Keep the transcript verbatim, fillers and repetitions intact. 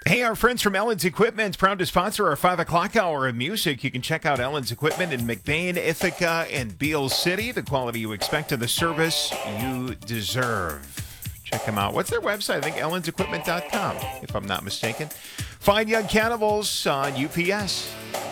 Hey, our friends from Ellen's Equipment, proud to sponsor our five o'clock hour of music. You can check out Ellen's Equipment in McBain, Ithaca, and Beale City. The quality you expect and the service you deserve. Check them out. What's their website? I think ellens equipment dot com, if I'm not mistaken. Find Young Cannibals on U P S.